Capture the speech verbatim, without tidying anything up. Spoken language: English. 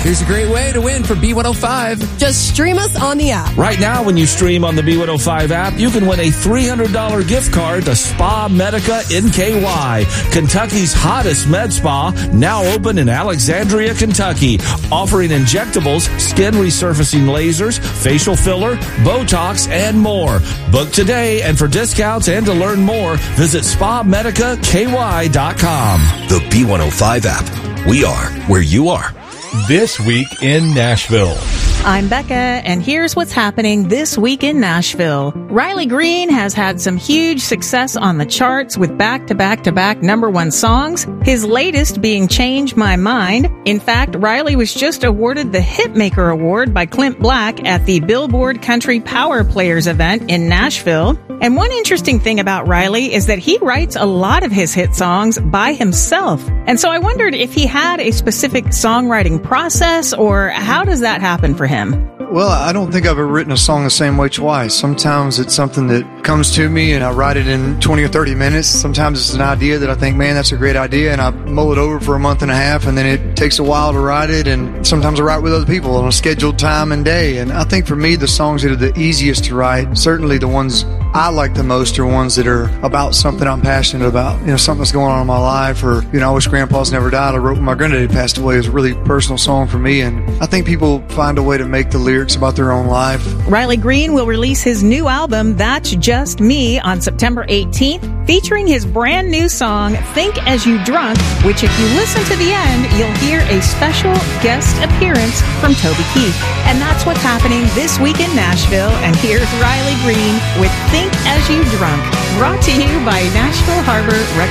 Here's a great way to win for B one oh five. Just stream us on the app. Right now, when you stream on the B one oh five app, you can win a three hundred dollars gift card to Spa Medica in K Y, Kentucky's hottest med spa, now open in Alexandria, Kentucky, offering injectables, skin resurfacing lasers, facial filler, Botox, and more. Book today, and for discounts and to learn more, visit spa medica k y dot com. The B one oh five app. We are where you are. This week in Nashville. I'm Becca, and here's what's happening this week in Nashville. Riley Green has had some huge success on the charts with back-to-back-to-back number one songs, his latest being Change My Mind. In fact, Riley was just awarded the Hitmaker Award by Clint Black at the Billboard Country Power Players event in Nashville. And one interesting thing about Riley is that he writes a lot of his hit songs by himself. And so I wondered if he had a specific songwriting process, or how does that happen for him? Well, I don't think I've ever written a song the same way twice. Sometimes it's something that comes to me and I write it in twenty or thirty minutes. Sometimes it's an idea that I think, man, that's a great idea, and I mull it over for a month and a half, and then it takes a while to write it, and sometimes I write with other people on a scheduled time and day. And I think for me, the songs that are the easiest to write, certainly the ones I like the most, are ones that are about something I'm passionate about. You know, something that's going on in my life, or, you know, I wish Grandpa's never died. I wrote when my granddaddy passed away. It was a really personal song for me, and I think people find a way to make the lyrics about their own life. Riley Green will release his new album, That's Just Me, on September eighteenth, featuring his brand new song, Think As You Drunk, which if you listen to the end, you'll hear a special guest appearance from Toby Keith. And that's what's happening this week in Nashville. And here's Riley Green with Think As You Drunk, brought to you by Nashville Harbor Records.